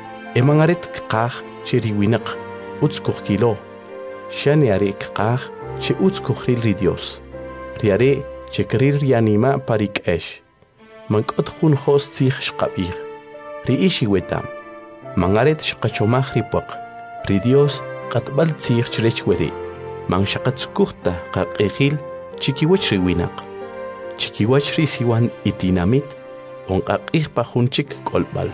arit kqaq chiri winaq, utzkuhkilo. Shani are kqaq, che utzkuhril ri Dios. Riare, che krir rianima parik esh. Mankot khun khos tzih shqabih. Ri ishi wetam. Mangaret shqachomach ripaq. Ri Dios, qatbal tzih chrechweri. Mang shaqatzkuhta qaqekhil, chikiwach ri winaq. Chikiwach ri siwan itinamit, onqaqih pahunchik kolbal.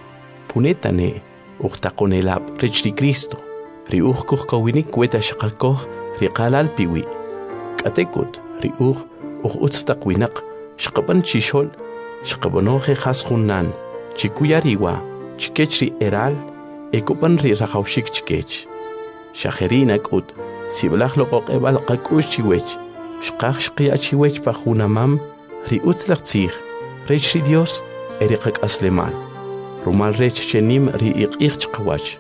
Punetane, uqtaqonelab rechri Cristo. Ri kawinik weta shaqakoh, ri qalal piwi. Katekut, ri utztaqwinaq, shqaban chishol, shqabanoje khashunan, chikuyariwa, chikechri eral, ekupan ri rahaushik chikech. Shaherinak ut, siblach loqoq ebal qakush chiwech, shqaq shqiya chiwech pahunamam, ri utzlaqtzih, rechri Dios, eriqak asleman. Rumal rech chenim ri iqich chqawach.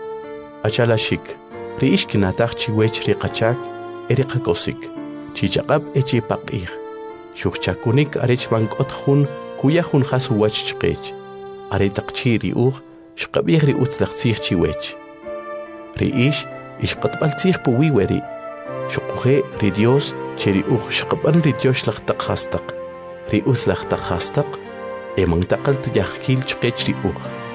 Achalashik, ri ishkinataq chiwech ri qachak, eriqakosik, chichaqab echi paqih. Shukchakunik arech bankot hun, kuya hun khasuwach chqech. Aretaqchi ri shqabih ri utzlaqtzih chiwech. Ri ishqatbaltzih puwiweri. Shukuhe ri Dios, cheri shqaban ri Dios laqtaq khastaq. Ri utzlaqtaq khastaq, emangtaqal tiyahkil chqech ri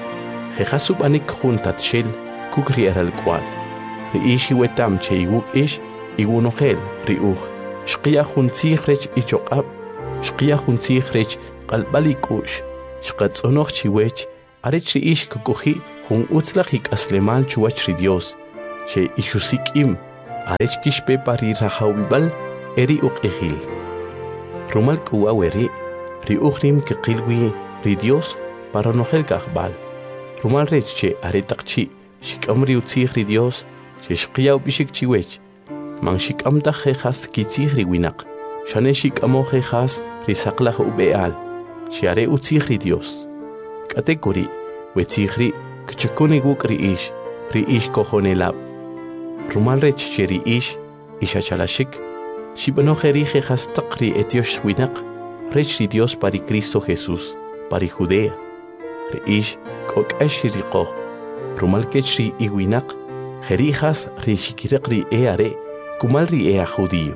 Jehasub anik juntat shel, kukri eral kwal. Ri ishi wetam che iwuk ish, iwunogel ri shqiya juntzih rech ichoqab, shqiya juntzij rech qalbali kush shqatzonoj chiwech arech ri ish kukuji jun utzlaj ik'aslemal chuwach ri Dios she ixusik'im arech kixpe pari rajawibal eri uq'ijil rumal k'uwa weri ri uqrim kiqilwi ri Dios para nojel kajbal rumal rech che aretaqchi shik'am ri utzij ri Dios she shqiya ubishik chiwech man shik'am taj jejas kitzij ri winaq shane shik'amo jejas ri saqlaj ube'al she are utzij ri Dios k'atekuri wetzij ri kchukuni wuk ri ish kojonelab rumal rech che ri ish ishachalashik shibanoje jejas taq ri etiosh winaq rech ri Dios pari Cristo Jesús pari Judea ri ish k'ok'ax riqo rumal kech ri iwinaq jerijas ri shikiriq ri are kumal ri judío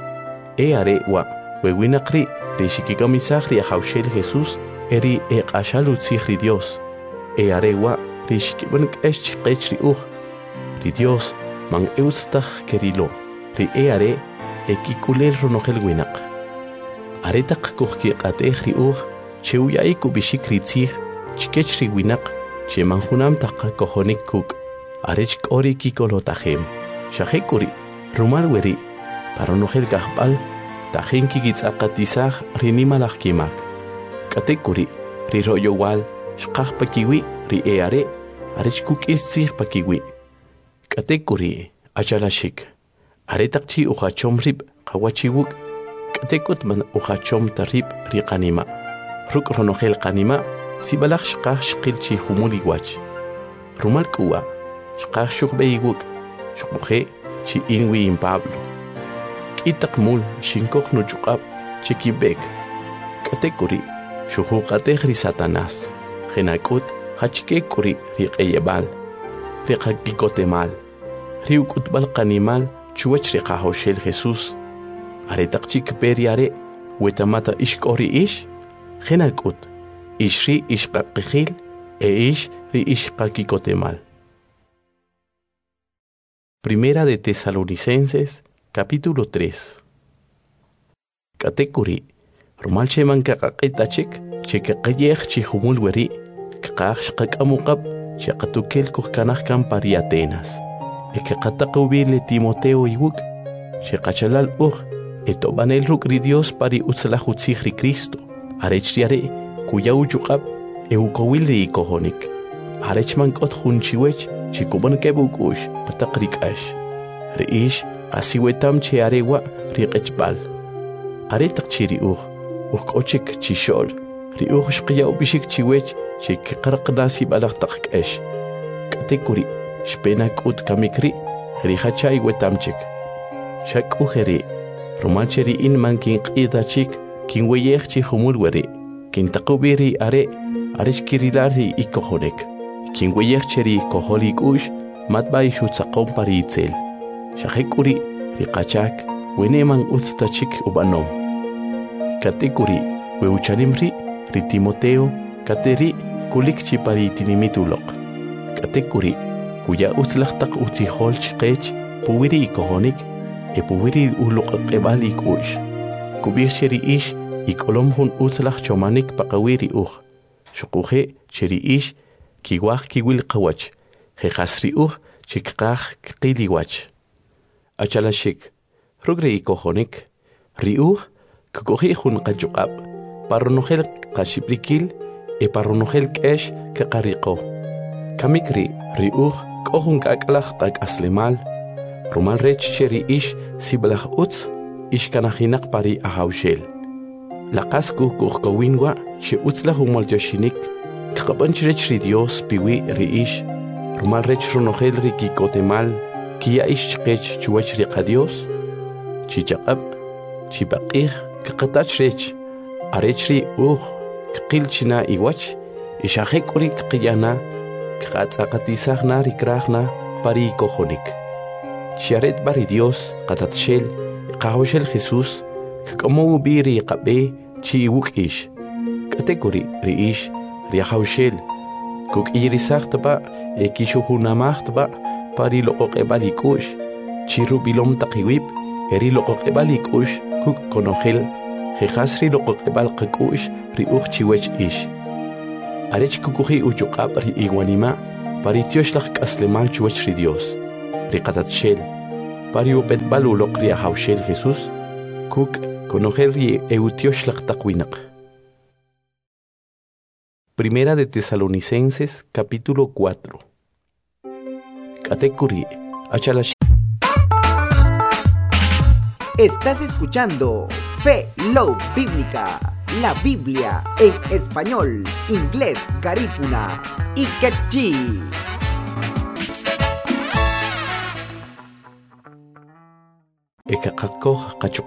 are wa wewinaq ri shikikamisaj ri ajawxel Jesús eri q'axal utzij ri Dios are wa ri shikib'an k'ex chiqech ri uj ri Dios man eutztaj kerilo ri are kik'ulel ronojel winaq are taq kujkiq'atej ri uj che uya'ik ubixik ri tzij chikech ri winaq che man junam taq kojonik kuk arech k'ori kikolotajem xajek'uri rumal weri para nojel kajb'al tajin kikitz'aqatisaj ri nimalaj kimak k'atek'uri ri ro'yowal xqaj pakiwi ri are arech kuk'is tzij pakiwi k'atek'uri achalashik are taqchi ujachom rib qawachiwuk k'atek'ut man ujachom tarib ri qanima ruk' ronojel qanima sibalaj xqaj xqil chi jumul iwach rumal k'uwa xqaj xuqb'e iwuk xuquje chi inwi in Pablo k'itaq mul xinkoj nuch'uq'ab che kib'ek k'atek'uri xujuq'atej ri Satanás jenak'ut jachk'ek'uri ri q'eyeb'al ri qak'ikotemal ri uk'utb'al qanimal chuwach ri qajawxel Jesús are taqchi k'pe ri are wetamata ixk'ori ix jenak'ut ix ri ixqaqijil ix ri ixqak'ikotemal. Primera de Tesalonicenses, capítulo 3. K'atek'uri rumal cheman kaqaq'itachik che kaqayej chi jumul weri kaqaj xqak'amuqab che qatukel kujkanaj kan pari Atenas qataqubile Timoteo iwuk che qachalal uj etob'anel ruk' ri Dios pari utzlaj utzij ri Cristo arech ri are kuya uchuq'ab ukowil ri ikojonik arech man k'ot jun chiwech che kub'an keb uk'ux pataq ri k'ax ri ix qasi wetam che are wa ri q'echb'al are taq chi ri uj k'ochik chi xol ri uj xqiya ubixik chiwech che kiqarqna sib'alaj taq k'ex k'atek'uri xpena k'ut kamikri ri jachay wetamchik xak'ujeri rumal che ri in man kinq'idachik kinweyej chi jumul weri kintaqubi ri are xkirilar ri ikojonek kinweyej che ri kojol ik'ux matb'ay xutzaqom pari itzel xajek'uri ri qachak weneman utz tachik ub'anom k'atek'uri weuchalim ri Timoteo kateri kulik chi pari tinimituloq k'atek'uri kuya utzlaj taq utzijol chiqech puwiri ikojonik puwiri uluq'aq'eb'al ik'ux kub'ij che ri ix ik'olom jun utzlaj chomanik paqawiri uj xuquje che ri ix kiwaj kiwil qawach jejas ri uj che kqaj kqil iwach achalashik ruk' ri ikojonik ri uj kkoji jun qachuq'ab' parronojel qaxibrikil parronojel k'ex kaqariqo kamikri ri uj k'o jun k'ak'laj qak'aslemal rumal rech che ri ix siblaj utz ixkanajinaq pari ajawxel laqas kujkowin wa che utzlaj umolyoxinik kqab'an rech ri Dios piwi ri ix rumal rech ronojel ri kikotemal kiya ix chiqech chuwach ri qadios chichaq'ab chibaq'ij kqatach rech arech ri uj kqil china iwach ixajek'uri kqiyana kqatz'aqatisajna ri krajna pari ikojonik chiaret bari Dios qatatxel qajawxel Jesús k'omo ubi ri qab'e chi iwuk ix k'atek'uri ri ix ri ajawxel kuk'iyirisaj taba kixujunamaj taba pari loq'oq'eb'al ik'ux chi rub'ilom taq iwib ri loq'oq'eb'al ik'ux kuk konojel Jejasri lo qoqebal qekush ri uj chiwech ish. Arech kukuji uchuqab ri iguanima paritiosh laj kaslemal chiwech ri Dios. Ri qatatshel pariu betbal uloq ri ahawshel Jesús kuk conocer ri eutiosh laj taqwinaq. Primera de Tesalonicenses capítulo 4. Katekuri achalash. Estás escuchando Fe Love Bíblica, la Biblia en español, inglés, garífuna y quechí. Ekaqaqoj qachuk